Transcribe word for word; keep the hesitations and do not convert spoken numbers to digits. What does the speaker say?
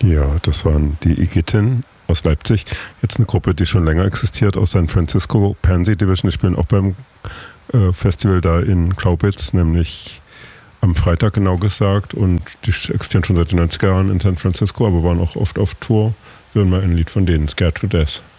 Ja, das waren die Igitin aus Leipzig. Jetzt eine Gruppe, die schon länger existiert, aus San Francisco. Pansy Division, die spielen auch beim äh, Festival da in Glaubitz, nämlich am Freitag genau gesagt. Und die existieren schon seit den neunziger Jahren in San Francisco, aber waren auch oft auf Tour. Wir hören mal ein Lied von denen, Scared to Death.